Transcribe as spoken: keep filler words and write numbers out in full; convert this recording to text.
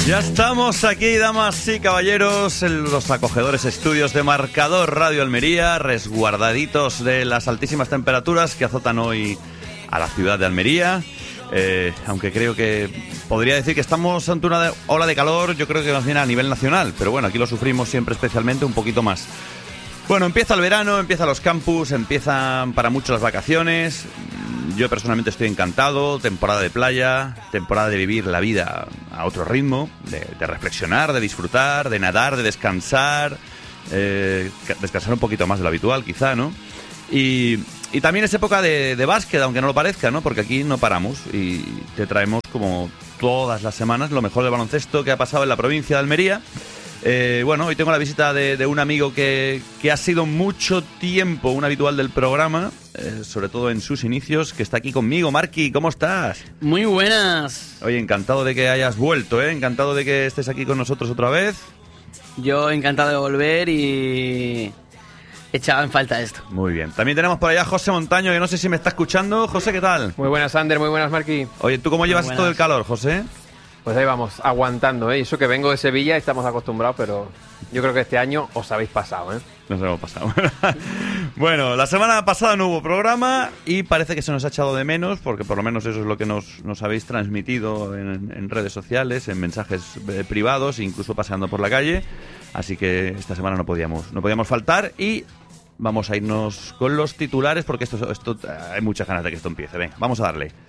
Ya estamos aquí, damas y caballeros, en los acogedores estudios de Marcador Radio Almería, resguardaditos de las altísimas temperaturas que azotan hoy a la ciudad de Almería. Eh, aunque creo que podría decir que estamos ante una ola de calor, yo creo que más bien a nivel nacional, pero bueno, aquí lo sufrimos siempre especialmente un poquito más. Bueno, empieza el verano, empiezan los campus, empiezan para muchos las vacaciones. Yo personalmente estoy encantado, temporada de playa, temporada de vivir la vida a otro ritmo, de, de reflexionar, de disfrutar, de nadar, de descansar, eh, descansar un poquito más de lo habitual quizá, ¿no? Y, y también es época de, de básquet, aunque no lo parezca, ¿no? Porque aquí no paramos y te traemos como todas las semanas lo mejor del baloncesto que ha pasado en la provincia de Almería. Eh, bueno, hoy tengo la visita de, de un amigo que, que ha sido mucho tiempo un habitual del programa, eh, sobre todo en sus inicios, que está aquí conmigo. Marqui, ¿cómo estás? Muy buenas. Oye, encantado de que hayas vuelto, ¿eh? Encantado de que estés aquí con nosotros otra vez. Yo encantado de volver y echaba en falta esto. Muy bien. También tenemos por allá a José Montaño, que no sé si me está escuchando. José, ¿qué tal? Muy buenas, Ander, muy buenas, Marqui. Oye, ¿tú cómo Muy llevas buenas. esto del calor, José? Pues ahí vamos, aguantando, ¿eh? Y eso que vengo de Sevilla, estamos acostumbrados, pero yo creo que este año os habéis pasado, ¿eh? Nos hemos pasado. Bueno, la semana pasada no hubo programa y parece que se nos ha echado de menos, porque por lo menos eso es lo que nos, nos habéis transmitido en, en redes sociales, en mensajes eh, privados, incluso paseando por la calle. Así que esta semana no podíamos, no podíamos faltar y vamos a irnos con los titulares, porque esto, esto hay muchas ganas de que esto empiece. Venga, vamos a darle.